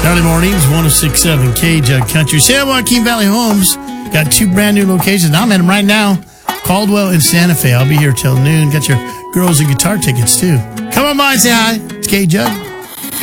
Early mornings, 106.7 K-Jug Country. San Joaquin Valley Homes got 2 brand new locations. I'm at them right now. Caldwell and Santa Fe. I'll be here till noon. Got your girls and guitar tickets, too. Come on by and say hi. It's K-Jug.